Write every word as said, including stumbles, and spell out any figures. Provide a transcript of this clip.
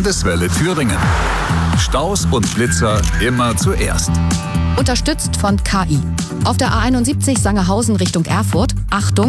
Landeswelle Thüringen. Staus und Blitzer immer zuerst. Unterstützt von K I. Auf der A einundsiebzig Sangerhausen Richtung Erfurt. Achtung!